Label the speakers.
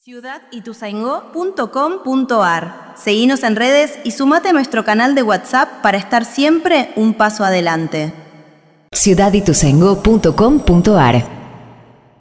Speaker 1: ciudadituzaingó.com.ar. Seguinos en redes y sumate a nuestro canal de WhatsApp para estar siempre un paso adelante.
Speaker 2: ciudadituzaingó.com.ar